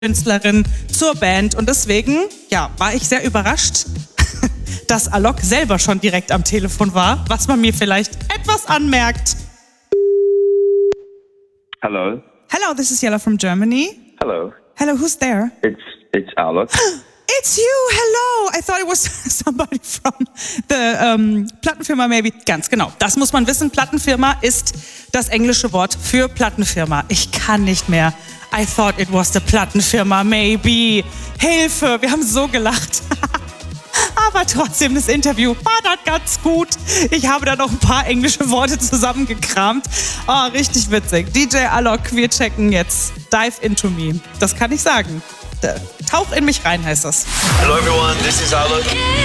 Künstlerin zur Band und deswegen, war ich sehr überrascht, dass Alok selber schon direkt am Telefon war, was man mir vielleicht etwas anmerkt. Hello. Hello, this is Yella from Germany. Hello. Hello, who's there? It's Alok. It's you, hello! I thought it was somebody from the Plattenfirma maybe. Ganz genau, das muss man wissen. Plattenfirma ist das englische Wort für Plattenfirma. Ich kann nicht mehr. I thought it was the Plattenfirma maybe. Hilfe, wir haben so gelacht. Aber trotzdem, das Interview war dann ganz gut. Ich habe da noch ein paar englische Worte zusammengekramt. Oh, richtig witzig. DJ Alok, wir checken jetzt Dive Into Me. Das kann ich sagen. Tauch in mich rein, heißt das. Hello everyone, this is Alok.